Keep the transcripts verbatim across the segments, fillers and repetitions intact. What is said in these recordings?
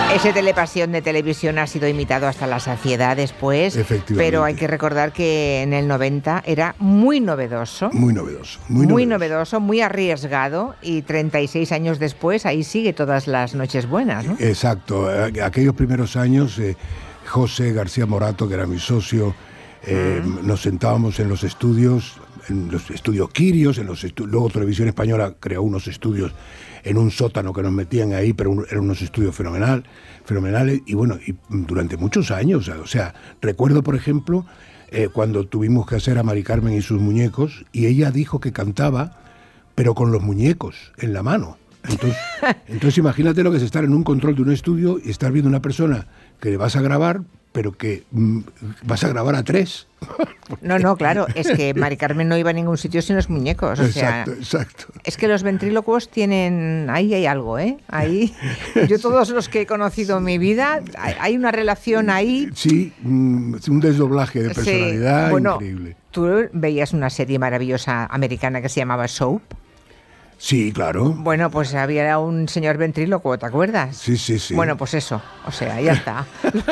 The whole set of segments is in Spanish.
Ese Telepasión de televisión ha sido imitado hasta la saciedad después, pero hay que recordar que en el noventa era muy novedoso. Muy novedoso. Muy, muy novedoso. novedoso, muy arriesgado, y treinta y seis años después ahí sigue todas las noches buenas, ¿no? Exacto. Aquellos primeros años, eh, José García Morato, que era mi socio, eh, mm. nos sentábamos en los estudios, en los estudios Quirios, en los estu- luego Televisión Española creó unos estudios en un sótano que nos metían ahí, pero un, eran unos estudios fenomenal, fenomenales, y bueno, y durante muchos años, o sea, recuerdo, por ejemplo, eh, cuando tuvimos que hacer a Mari Carmen y sus muñecos, y ella dijo que cantaba, pero con los muñecos en la mano. Entonces, entonces imagínate lo que es estar en un control de un estudio y estar viendo una persona que vas a grabar, pero que mm, vas a grabar a tres. No, no, claro, es que Mari Carmen no iba a ningún sitio sin los muñecos. O exacto, sea, exacto. Es que los ventrílocos tienen... Ahí hay algo, ¿eh? Ahí... Yo todos los que he conocido en mi vida, hay una relación ahí... Sí, un desdoblaje de personalidad sí, bueno, increíble. ¿Tú veías una serie maravillosa americana que se llamaba Soap? Sí, claro. Bueno, pues había un señor ventríloco, ¿te acuerdas? Sí, sí, sí. Bueno, pues eso, o sea, ya está.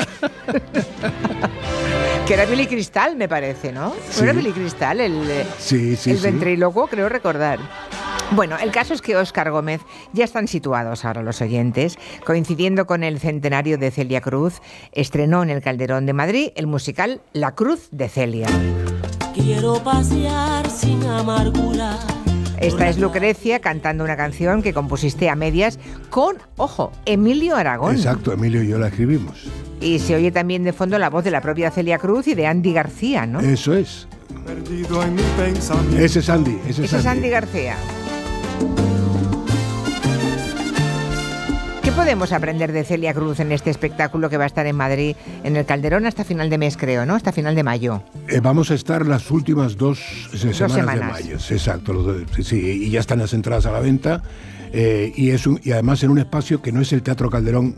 Que era Billy Crystal, me parece, ¿no? Sí. ¿No era Billy Crystal el, sí, sí, el sí. ventríloco? Creo recordar. Bueno, el caso es que Óscar Gómez, ya están situados ahora los oyentes, coincidiendo con el centenario de Celia Cruz, estrenó en el Calderón de Madrid el musical La Cruz de Celia. Quiero pasear sin amargura. Esta es Lucrecia cantando una canción que compusiste a medias con, ojo, Emilio Aragón. Exacto, Emilio y yo la escribimos. Y se oye también de fondo la voz de la propia Celia Cruz y de Andy García, ¿no? Eso es. Perdido en mi pensamiento. Ese es Andy. Ese, ese es Andy. Andy García. ¿Qué podemos aprender de Celia Cruz en este espectáculo que va a estar en Madrid, en el Calderón, hasta final de mes, creo, ¿no? Hasta final de mayo. Eh, vamos a estar las últimas dos, dos semanas, semanas de mayo. Exacto. Los, sí, y ya están las entradas a la venta. Eh, y, es un, y además en un espacio que no es el Teatro Calderón